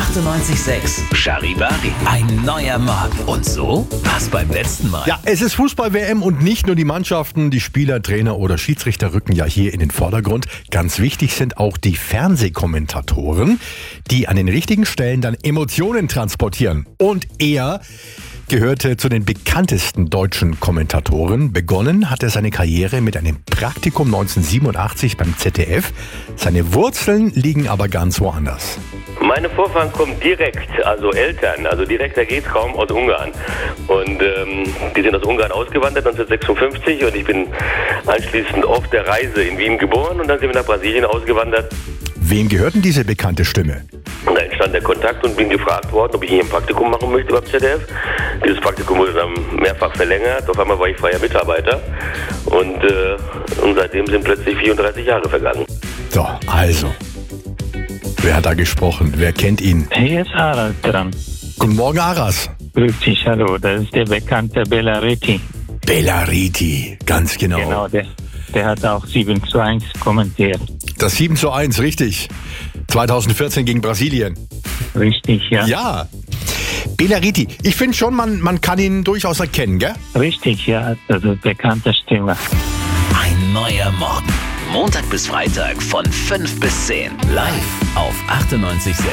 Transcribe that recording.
98.6 Charivari. Ein neuer Morgen. Und so war's beim letzten Mal. Ja, es ist Fußball-WM und nicht nur die Mannschaften, die Spieler, Trainer oder Schiedsrichter rücken ja hier in den Vordergrund. Ganz wichtig sind auch die Fernsehkommentatoren, die an den richtigen Stellen dann Emotionen transportieren. Und er gehörte zu den bekanntesten deutschen Kommentatoren. Begonnen hat er seine Karriere mit einem Praktikum 1987 beim ZDF. Seine Wurzeln liegen aber ganz woanders. Meine Vorfahren kommen direkt, also Eltern, also direkter geht's kaum, aus Ungarn. Und die sind aus Ungarn ausgewandert 1956 und ich bin anschließend auf der Reise in Wien geboren und dann sind wir nach Brasilien ausgewandert. Wem gehört denn diese bekannte Stimme? Und da entstand der Kontakt und bin gefragt worden, ob ich hier ein Praktikum machen möchte beim ZDF. Dieses Praktikum wurde dann mehrfach verlängert. Auf einmal war ich freier Mitarbeiter und seitdem sind plötzlich 34 Jahre vergangen. So, also, wer hat da gesprochen? Wer kennt ihn? Hier ist Aras dran. Guten Morgen, Aras. Grüß dich, hallo. Das ist der bekannte Belariti. Belariti, ganz genau. Genau, der hat auch 7:1 kommentiert. Das 7:1, richtig. 2014 gegen Brasilien. Richtig, ja. Ja. Belariti, ich finde schon, man kann ihn durchaus erkennen, gell? Richtig, ja. Also bekannte Stimme. Ein neuer Morgen. Montag bis Freitag von 5 bis 10. Live auf 98.6